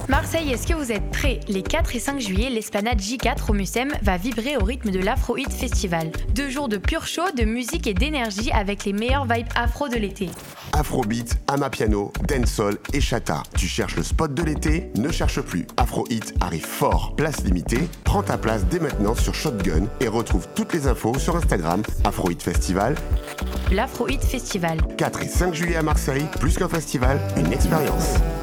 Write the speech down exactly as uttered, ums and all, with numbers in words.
Marseille, est-ce que vous êtes prêts? Les quatre et cinq juillet, l'Esplanade J quatre au Mucem va vibrer au rythme de l'Afro-Hit Festival. Deux jours de pur show, de musique et d'énergie avec les meilleures vibes afro de l'été. Afrobeat, Amapiano, Dancehall et Chata. Tu cherches le spot de l'été? Ne cherche plus. Afro-Hit arrive fort. Place limitée. Prends ta place dès maintenant sur Shotgun et retrouve toutes les infos sur Instagram. Afro-Hit Festival. L'Afro-Hit Festival. quatre et cinq juillet à Marseille. Plus qu'un festival, une expérience.